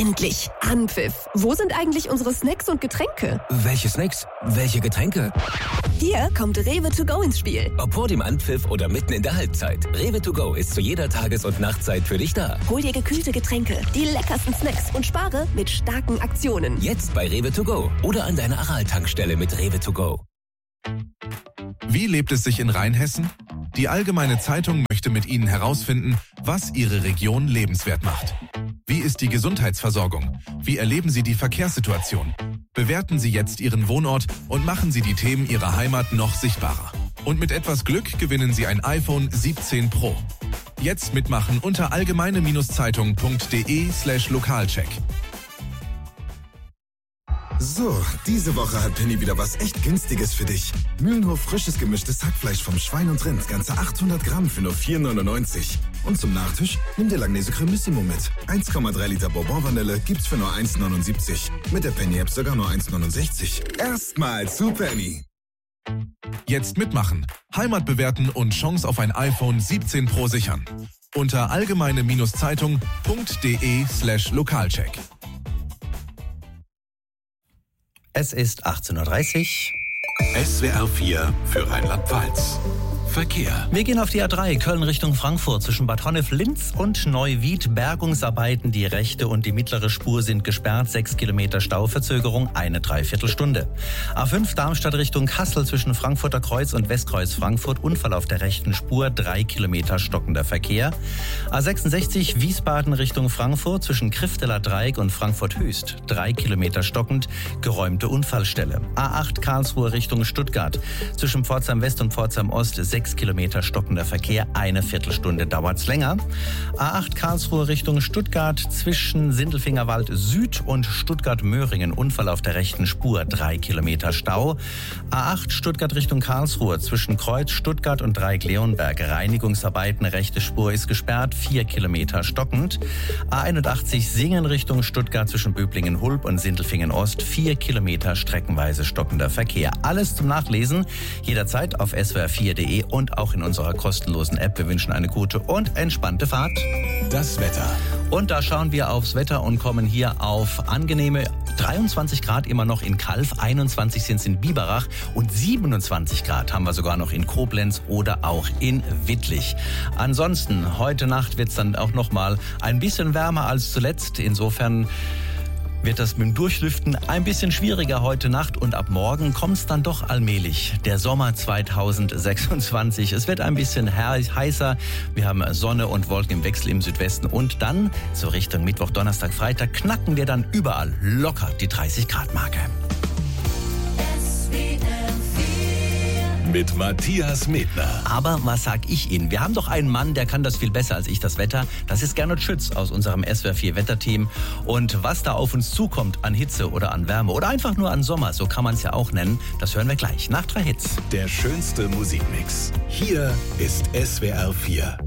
Endlich! Anpfiff! Wo sind eigentlich unsere Snacks und Getränke? Welche Snacks? Welche Getränke? Hier kommt Rewe to go ins Spiel. Ob vor dem Anpfiff oder mitten in der Halbzeit. Rewe to go ist zu jeder Tages- und Nachtzeit für dich da. Hol dir gekühlte Getränke, die leckersten Snacks und spare mit starken Aktionen. Jetzt bei Rewe to go oder an deiner Aral-Tankstelle mit Rewe to go. Wie lebt es sich in Rheinhessen? Die Allgemeine Zeitung möchte mit Ihnen herausfinden, was Ihre Region lebenswert macht. Wie ist die Gesundheitsversorgung? Wie erleben Sie die Verkehrssituation? Bewerten Sie jetzt Ihren Wohnort und machen Sie die Themen Ihrer Heimat noch sichtbarer. Und mit etwas Glück gewinnen Sie ein iPhone 17 Pro. Jetzt mitmachen unter allgemeine-zeitung.de/Lokalcheck. So, diese Woche hat Penny wieder was echt Günstiges für dich. Mühlenhof frisches gemischtes Hackfleisch vom Schwein und Rind, ganze 800 Gramm für nur 4,99. Und zum Nachtisch nimm dir Langnese Cremissimo mit. 1,3 Liter Bourbon-Vanille gibt's für nur 1,79. Mit der Penny-App sogar nur 1,69. Erstmal zu Penny. Jetzt mitmachen, Heimat bewerten und Chance auf ein iPhone 17 Pro sichern. Unter allgemeine-zeitung.de/Lokalcheck. Es ist 18.30 Uhr. SWR 4 für Rheinland-Pfalz. Verkehr. Wir gehen auf die A3 Köln Richtung Frankfurt zwischen Bad Honnef-Linz und Neuwied. Bergungsarbeiten, die rechte und die mittlere Spur sind gesperrt. 6 Kilometer Stauverzögerung, eine Dreiviertelstunde. A5 Darmstadt Richtung Kassel zwischen Frankfurter Kreuz und Westkreuz Frankfurt. Unfall auf der rechten Spur, 3 Kilometer stockender Verkehr. A66 Wiesbaden Richtung Frankfurt zwischen Krifteler Dreieck und Frankfurt Höchst. 3 Kilometer stockend, geräumte Unfallstelle. A8 Karlsruhe Richtung Stuttgart zwischen Pforzheim West und Pforzheim Ost. 6 Kilometer stockender Verkehr, eine Viertelstunde dauert's länger. A8 Karlsruhe Richtung Stuttgart zwischen Sindelfingerwald Süd und Stuttgart-Möhringen. Unfall auf der rechten Spur, 3 Kilometer Stau. A8 Stuttgart Richtung Karlsruhe zwischen Kreuz Stuttgart und Dreieck-Leonberg. Reinigungsarbeiten, rechte Spur ist gesperrt, 4 Kilometer stockend. A81 Singen Richtung Stuttgart zwischen Böblingen-Hulb und Sindelfingen-Ost. 4 Kilometer streckenweise stockender Verkehr. Alles zum Nachlesen jederzeit auf swr4.de und auch in unserer kostenlosen App. Wir wünschen eine gute und entspannte Fahrt. Das Wetter. Und da schauen wir aufs Wetter und kommen hier auf angenehme 23 Grad immer noch in Calw, 21 sind es in Biberach und 27 Grad haben wir sogar noch in Koblenz oder auch in Wittlich. Ansonsten, heute Nacht wird es dann auch noch mal ein bisschen wärmer als zuletzt. Insofern wird das mit dem Durchlüften ein bisschen schwieriger heute Nacht und ab morgen kommt es dann doch allmählich. Der Sommer 2026. Es wird ein bisschen heißer. Wir haben Sonne und Wolken im Wechsel im Südwesten und dann so Richtung Mittwoch, Donnerstag, Freitag knacken wir dann überall locker die 30-Grad-Marke. Mit Matthias Medner. Aber was sag ich Ihnen? Wir haben doch einen Mann, der kann das viel besser als ich, das Wetter. Das ist Gernot Schütz aus unserem SWR 4 Wetterteam. Und was da auf uns zukommt an Hitze oder an Wärme oder einfach nur an Sommer, so kann man es ja auch nennen, das hören wir gleich nach 3 Hits. Der schönste Musikmix. Hier ist SWR 4.